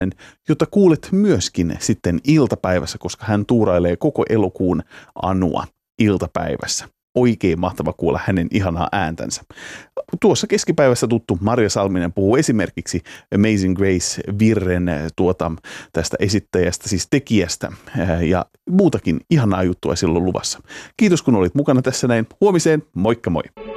jota kuulet myöskin sitten iltapäivässä, koska hän tuurailee koko elokuun Anua iltapäivässä. Oikein mahtava kuulla hänen ihanaa ääntänsä. Tuossa keskipäivässä tuttu Marja Salminen puhuu esimerkiksi Amazing Grace-virren tästä esittäjästä, siis tekijästä, ja muutakin ihanaa juttua silloin luvassa. Kiitos kun olit mukana tässä näin. Huomiseen, moikka moi!